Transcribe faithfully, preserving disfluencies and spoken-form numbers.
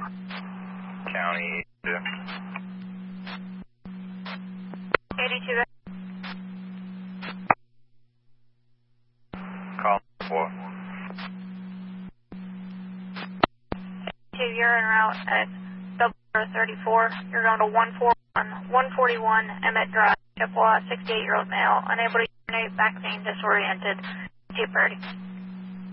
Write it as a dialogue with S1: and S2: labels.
S1: County eighty-two.
S2: eighty-two.
S1: Call four.
S2: Two, you're en route at double thirty-four. You're going to one forty-one, one forty-one Emmett Drive, Chippewa, sixty-eight-year-old male, unable to urinate, back pain, disoriented. T thirty.